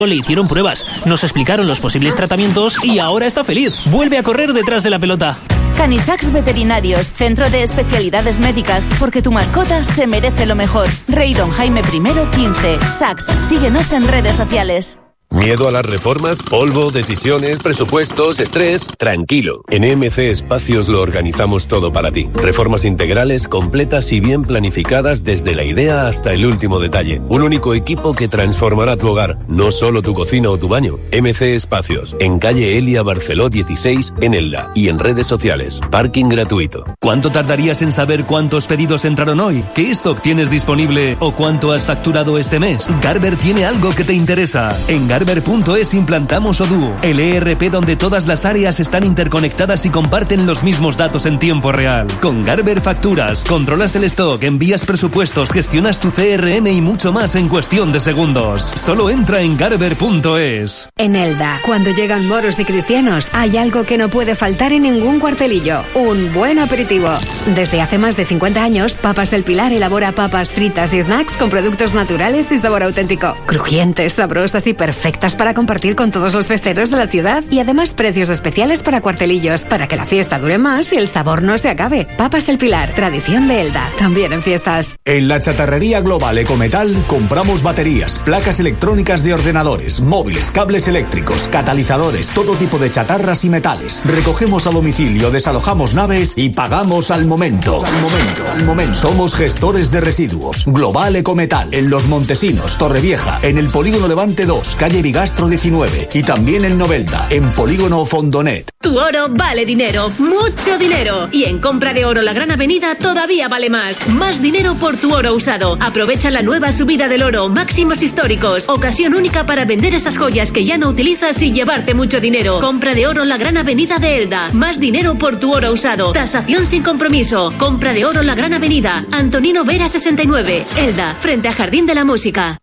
Le hicieron pruebas, nos explicaron los posibles tratamientos y ahora está feliz. Vuelve a correr detrás de la pelota. Canisacs Veterinarios, centro de especialidades médicas, porque tu mascota se merece lo mejor. Rey Don Jaime I, 15. Sacs, síguenos en redes sociales. ¿Miedo a las reformas? ¿Polvo, decisiones, presupuestos, estrés? Tranquilo. En EMC Espacios lo organizamos todo para ti. Reformas integrales, completas y bien planificadas desde la idea hasta el último detalle. Un único equipo que transformará tu hogar, no solo tu cocina o tu baño. EMC Espacios, en calle Elia Barceló 16, en Elda, y en redes sociales. Parking gratuito. ¿Cuánto tardarías en saber cuántos pedidos entraron hoy? ¿Qué stock tienes disponible o cuánto has facturado este mes? Garber tiene algo que te interesa. En Garber.es implantamos Odoo, el ERP donde todas las áreas están interconectadas y comparten los mismos datos en tiempo real. Con Garber facturas, controlas el stock, envías presupuestos, gestionas tu CRM y mucho más en cuestión de segundos. Solo entra en Garber.es. En Elda, cuando llegan moros y cristianos, hay algo que no puede faltar en ningún cuartelillo: un buen aperitivo. Desde hace más de 50 años, Papas del Pilar elabora papas fritas y snacks con productos naturales y sabor auténtico. Crujientes, sabrosas y perfectas para compartir con todos los festeros de la ciudad, y además precios especiales para cuartelillos, para que la fiesta dure más y el sabor no se acabe. Papas del Pilar, tradición de Elda, también en fiestas. En la chatarrería global Ecometal compramos baterías, placas electrónicas de ordenadores, móviles, cables eléctricos, catalizadores, todo tipo de chatarras y metales. Recogemos a domicilio, desalojamos naves y pagamos al momento. Al momento. Somos gestores de residuos. Global Ecometal, en Los Montesinos, Torrevieja, en el Polígono Levante 2, calle Bigastro 19, y también en Novelda, en Polígono Fondonet. Tu oro vale dinero, mucho dinero. Y en Compra de Oro La Gran Avenida todavía vale más. Más dinero por tu oro usado. Aprovecha la nueva subida del oro, máximos históricos. Ocasión única para vender esas joyas que ya no utilizas y llevarte mucho dinero. Compra de Oro La Gran Avenida de Elda. Más dinero por tu oro usado. Tasación sin compromiso. Compra de Oro La Gran Avenida. Antonino Vera 69, Elda, frente a Jardín de la Música.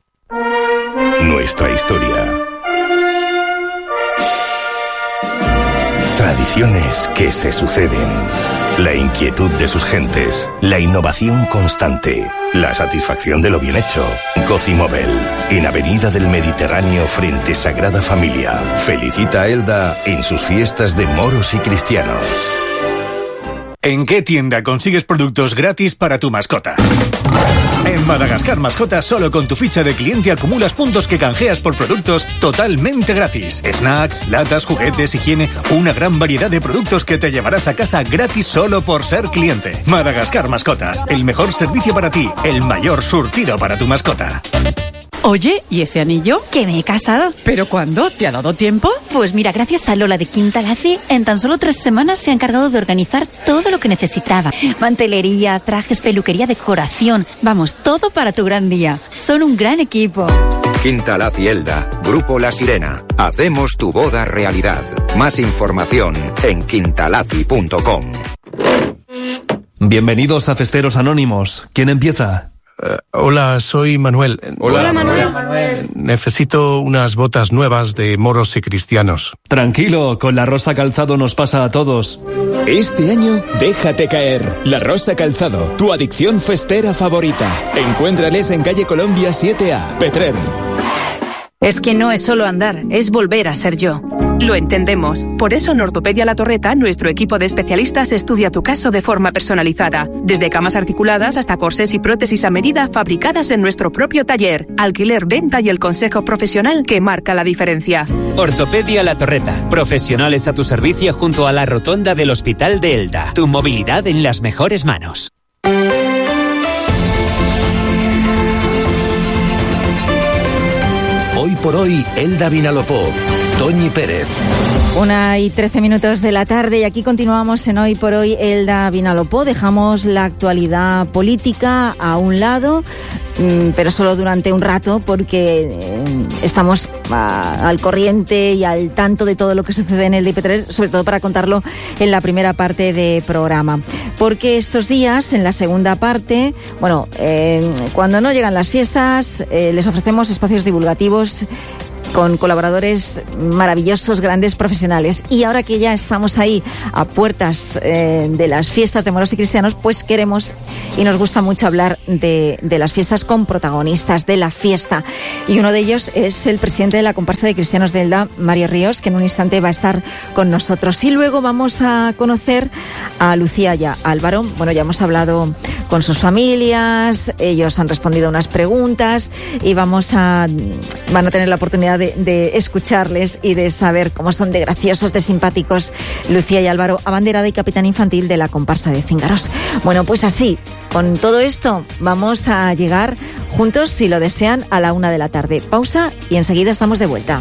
Nuestra historia. Tradiciones que se suceden. La inquietud de sus gentes. La innovación constante. La satisfacción de lo bien hecho. Gocimóvel, en Avenida del Mediterráneo frente Sagrada Familia. Felicita a Elda en sus fiestas de moros y cristianos. ¿En qué tienda consigues productos gratis para tu mascota? En Madagascar Mascotas, solo con tu ficha de cliente acumulas puntos que canjeas por productos totalmente gratis. Snacks, latas, juguetes, higiene, una gran variedad de productos que te llevarás a casa gratis solo por ser cliente. Madagascar Mascotas, el mejor servicio para ti, el mayor surtido para tu mascota. Oye, ¿y ese anillo? Que me he casado. ¿Pero cuándo? ¿Te ha dado tiempo? Pues mira, gracias a Lola de Quintalaci, en tan solo 3 semanas se ha encargado de organizar todo lo que necesitaba. Mantelería, trajes, peluquería, decoración. Vamos, todo para tu gran día. Son un gran equipo. Quintalaci Elda, Grupo La Sirena. Hacemos tu boda realidad. Más información en quintalaci.com. Bienvenidos a Festeros Anónimos. ¿Quién empieza? Hola, soy Manuel. Hola, Manuel. Necesito unas botas nuevas de moros y cristianos. Tranquilo, con La Rosa Calzado nos pasa a todos. Este año, déjate caer. La Rosa Calzado, tu adicción festera favorita. Encuéntrales en calle Colombia 7A, Petrer. Es que no es solo andar, es volver a ser yo. Lo entendemos. Por eso en Ortopedia La Torreta, nuestro equipo de especialistas estudia tu caso de forma personalizada. Desde camas articuladas hasta corsés y prótesis a medida fabricadas en nuestro propio taller. Alquiler, venta y el consejo profesional que marca la diferencia. Ortopedia La Torreta. Profesionales a tu servicio junto a la rotonda del Hospital de Elda. Tu movilidad en las mejores manos. Hoy por hoy, Elda Vinalopó. Toñi Pérez. 1:13 de la tarde y aquí continuamos en Hoy por Hoy, Elda Vinalopó. Dejamos la actualidad política a un lado, pero solo durante un rato porque estamos al corriente y al tanto de todo lo que sucede en Elda y Petrer, sobre todo para contarlo en la primera parte de programa. Porque estos días, en la segunda parte, cuando no llegan las fiestas, les ofrecemos espacios divulgativos con colaboradores maravillosos, grandes profesionales. Y ahora que ya estamos ahí a puertas de las fiestas de moros y cristianos, pues queremos y nos gusta mucho hablar de las fiestas con protagonistas de la fiesta. Y uno de ellos es el presidente de la comparsa de cristianos de Elda, Mario Ríos, que en un instante va a estar con nosotros. Y luego vamos a conocer a Lucía y a Álvaro. Bueno, ya hemos hablado con sus familias, ellos han respondido unas preguntas y van a tener la oportunidad de escucharles y de saber cómo son de graciosos, de simpáticos Lucía y Álvaro, abanderada y capitán infantil de la comparsa de Cíngaros. Bueno, pues así, con todo esto vamos a llegar juntos, si lo desean, a la 1 de la tarde. Pausa y enseguida estamos de vuelta.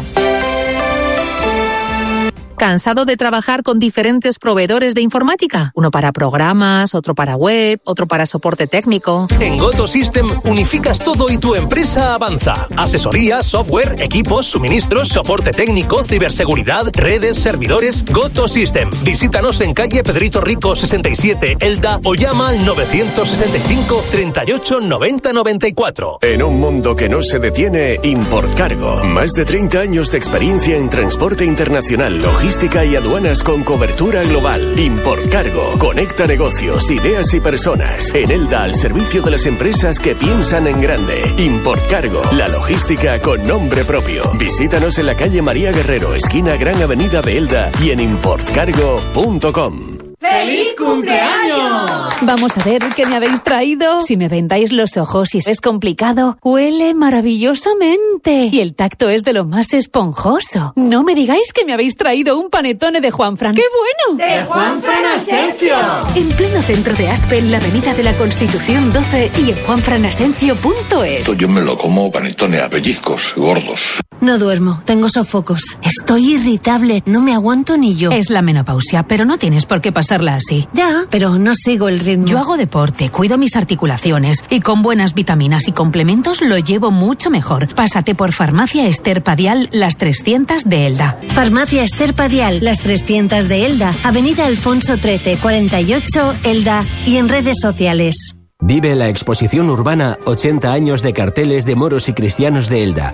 ¿Cansado de trabajar con diferentes proveedores de informática? Uno para programas, otro para web, otro para soporte técnico. En Goto System unificas todo y tu empresa avanza. Asesoría, software, equipos, suministros, soporte técnico, ciberseguridad, redes, servidores. Goto System. Visítanos en calle Pedrito Rico 67, Elda, o llama al 965 38 90 94. En un mundo que no se detiene, Importcargo. Más de 30 años de experiencia en transporte internacional, logística y aduanas con cobertura global. Importcargo. Conecta negocios, ideas y personas. En Elda, al servicio de las empresas que piensan en grande. Importcargo. La logística con nombre propio. Visítanos en la calle María Guerrero, esquina Gran Avenida de Elda, y en importcargo.com. ¡Feliz cumpleaños! Vamos a ver qué me habéis traído. Si me vendáis los ojos y es complicado, huele maravillosamente. Y el tacto es de lo más esponjoso. No me digáis que me habéis traído un panetone de Juanfran. ¡Qué bueno! ¡De Juanfran Asencio! En pleno centro de Aspe, en la avenida de la Constitución 12 y en juanfranasencio.es. Yo me lo como panetone a pellizcos, gordos. No duermo, tengo sofocos. Estoy irritable, no me aguanto ni yo. Es la menopausia, pero no tienes por qué pasarla así. Ya, pero no sigo el ritmo. Yo hago deporte, cuido mis articulaciones y con buenas vitaminas y complementos lo llevo mucho mejor. Pásate por Farmacia Ester Padial, Las 300 de Elda. Farmacia Ester Padial, Las 300 de Elda, Avenida Alfonso 13, 48, Elda, y en redes sociales. Vive la exposición urbana 80 años de carteles de moros y cristianos de Elda,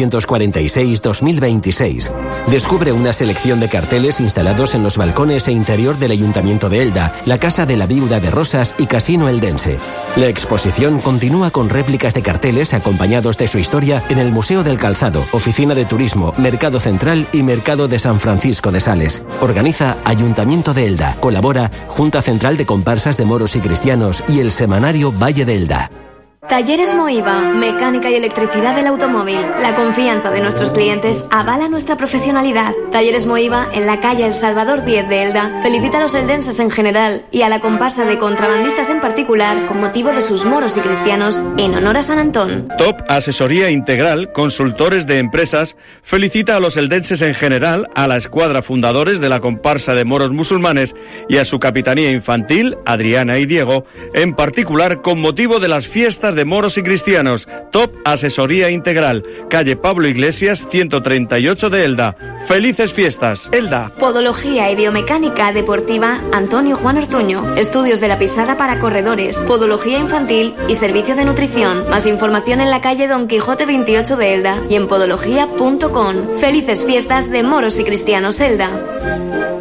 1946-2026. Descubre una selección de carteles instalados en los balcones e interior del Ayuntamiento de Elda, la Casa de la Viuda de Rosas y Casino Eldense. La exposición continúa con réplicas de carteles acompañados de su historia en el Museo del Calzado, Oficina de Turismo, Mercado Central y Mercado de San Francisco de Sales. Organiza Ayuntamiento de Elda. Colabora Junta Central de Comparsas de Moros y Cristianos y el semanario Valle de Elda. Talleres Moiva, mecánica y electricidad del automóvil. La confianza de nuestros clientes avala nuestra profesionalidad. Talleres Moiva, en la calle El Salvador 10 de Elda, felicita a los eldenses en general y a la comparsa de contrabandistas en particular con motivo de sus moros y cristianos en honor a San Antón. Top Asesoría Integral, consultores de empresas, felicita a los eldenses en general, a la escuadra fundadores de la comparsa de moros musulmanes y a su capitanía infantil, Adriana y Diego, en particular con motivo de las fiestas de moros y cristianos. Top Asesoría Integral, calle Pablo Iglesias 138 de Elda. Felices fiestas, Elda. Podología y biomecánica deportiva Antonio Juan Ortuño. Estudios de la pisada para corredores, podología infantil y servicio de nutrición. Más información en la calle Don Quijote 28 de Elda y en podología.com. Felices fiestas de moros y cristianos, Elda.